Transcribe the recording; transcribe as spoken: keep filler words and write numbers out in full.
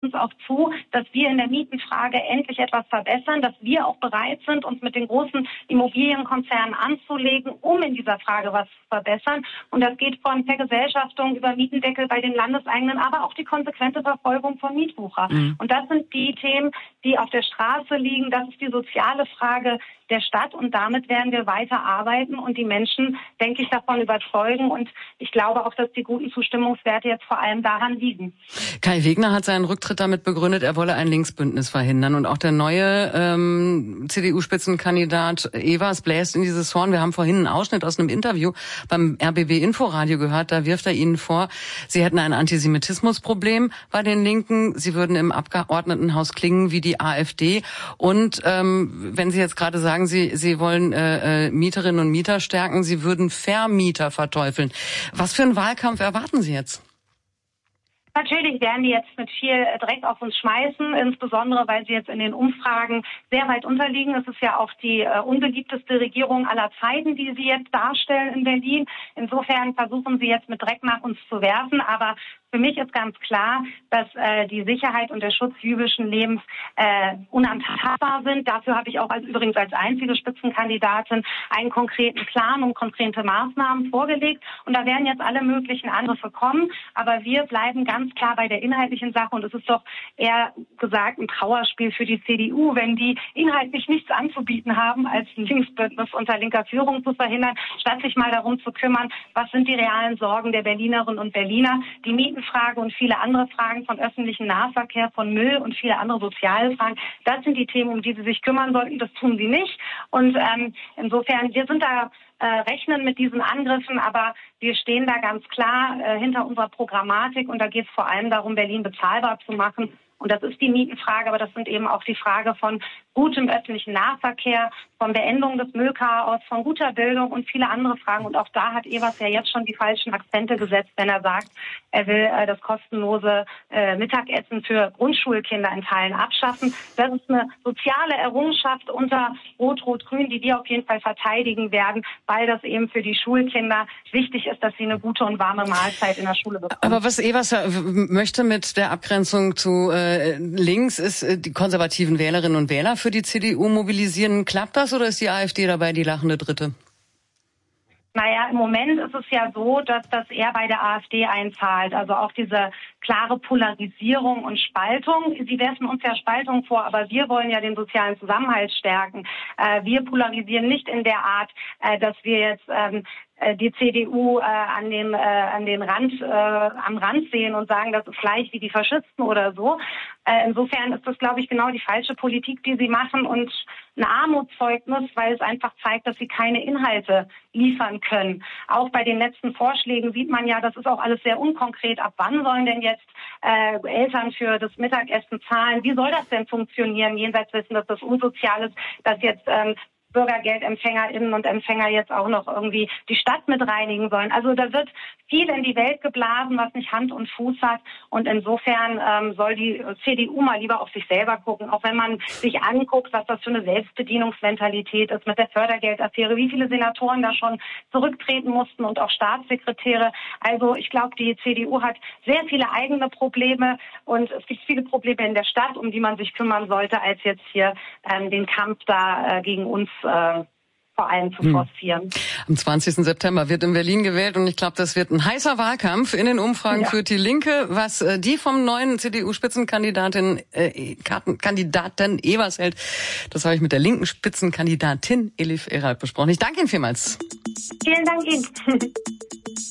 uns auch zu, dass wir in der Mietenfrage endlich etwas verbessern, dass wir auch bereit sind, uns mit den großen Immobilienkonzernen anzulegen, um in dieser Frage was zu verbessern. Und das geht von Vergesellschaftung über Mietendeckel bei den Landeseigenen, aber auch die konsequente Verfolgung von Mietwucher. Mhm. Und das sind die Themen, die auf der Straße liegen. Das ist die soziale Frage der Stadt. Und damit werden wir weiter arbeiten und die Menschen, denke ich, davon überzeugen. Und ich glaube auch, dass die guten Zustimmungswerte jetzt vor allem daran liegen. Kai Wegner hat seinen Rücktritt damit begründet, er wolle ein Linksbündnis verhindern. Und auch der neue ähm, C D U-Spitzenkandidat Evers bläst in dieses Horn. Wir haben vorhin einen Ausschnitt aus einem Interview beim R B B Inforadio gehört. Da wirft er Ihnen vor, Sie hätten ein Antisemitismusproblem bei den Linken. Sie würden im Abgeordnetenhaus klingen wie die AfD. Und ähm, wenn Sie jetzt gerade sagen, Sie, Sie wollen äh, äh, Mieterinnen und Mieter stärken, Sie würden Vermieter verteufeln. Was für einen Wahlkampf erwarten Sie jetzt? Natürlich werden die jetzt mit viel Dreck auf uns schmeißen, insbesondere weil sie jetzt in den Umfragen sehr weit unterliegen. Es ist ja auch die äh, unbeliebteste Regierung aller Zeiten, die sie jetzt darstellen in Berlin. Insofern versuchen sie jetzt mit Dreck nach uns zu werfen, aber für mich ist ganz klar, dass äh, die Sicherheit und der Schutz jüdischen Lebens äh, unantastbar sind. Dafür habe ich auch als, übrigens als einzige Spitzenkandidatin einen konkreten Plan und konkrete Maßnahmen vorgelegt. Und da werden jetzt alle möglichen Angriffe kommen. Aber wir bleiben ganz klar bei der inhaltlichen Sache. Und es ist doch eher gesagt ein Trauerspiel für die C D U, wenn die inhaltlich nichts anzubieten haben, als ein Linksbündnis unter linker Führung zu verhindern, statt sich mal darum zu kümmern, was sind die realen Sorgen der Berlinerinnen und Berliner. Die Mieten Frage und viele andere Fragen von öffentlichem Nahverkehr, von Müll und viele andere soziale Fragen. Das sind die Themen, um die sie sich kümmern sollten. Das tun sie nicht. Und ähm, insofern, wir sind da äh, rechnen mit diesen Angriffen, aber wir stehen da ganz klar äh, hinter unserer Programmatik und da geht es vor allem darum, Berlin bezahlbar zu machen. Und das ist die Mietenfrage, aber das sind eben auch die Frage von gutem öffentlichen Nahverkehr, von Beendung des Müllchaos, von guter Bildung und viele andere Fragen. Und auch da hat Evers ja jetzt schon die falschen Akzente gesetzt, wenn er sagt, er will äh, das kostenlose äh, Mittagessen für Grundschulkinder in Teilen abschaffen. Das ist eine soziale Errungenschaft unter Rot-Rot-Grün, die wir auf jeden Fall verteidigen werden, weil das eben für die Schulkinder wichtig ist, dass sie eine gute und warme Mahlzeit in der Schule bekommen. Aber was Evers möchte mit der Abgrenzung zu äh, links, ist äh, die konservativen Wählerinnen und Wähler für die C D U mobilisieren. Klappt das oder ist die AfD dabei die lachende Dritte? Naja, im Moment ist es ja so, dass das eher bei der AfD einzahlt. Also auch diese klare Polarisierung und Spaltung. Sie werfen uns ja Spaltung vor, aber wir wollen ja den sozialen Zusammenhalt stärken. Äh, wir polarisieren nicht in der Art, äh, dass wir jetzt ähm, die C D U äh, an den äh, an den Rand äh, am Rand sehen und sagen, das ist gleich wie die Faschisten oder so. Äh, insofern ist das, glaube ich, genau die falsche Politik, die sie machen und ein Armutszeugnis, weil es einfach zeigt, dass sie keine Inhalte liefern können. Auch bei den letzten Vorschlägen sieht man ja, das ist auch alles sehr unkonkret. Ab wann sollen denn jetzt äh, Eltern für das Mittagessen zahlen? Wie soll das denn funktionieren, jenseits dessen, dass das unsozial ist, dass jetzt ähm, BürgergeldempfängerInnen und Empfänger jetzt auch noch irgendwie die Stadt mit reinigen sollen. Also da wird viel in die Welt geblasen, was nicht Hand und Fuß hat. Und insofern ähm, soll die C D U mal lieber auf sich selber gucken. Auch wenn man sich anguckt, was das für eine Selbstbedienungsmentalität ist mit der Fördergeldaffäre, wie viele Senatoren da schon zurücktreten mussten und auch Staatssekretäre. Also ich glaube, die C D U hat sehr viele eigene Probleme und es gibt viele Probleme in der Stadt, um die man sich kümmern sollte, als jetzt hier ähm, den Kampf da äh, gegen uns äh, vor allem zu forcieren. Hm. Am zwanzigsten September wird in Berlin gewählt und ich glaube, das wird ein heißer Wahlkampf. In den Umfragen ja. führt die Linke, was äh, die vom neuen C D U-Spitzenkandidatin äh, Kandidaten Evers hält. Das habe ich mit der linken Spitzenkandidatin Elif Erhard besprochen. Ich danke Ihnen vielmals. Vielen Dank Ihnen.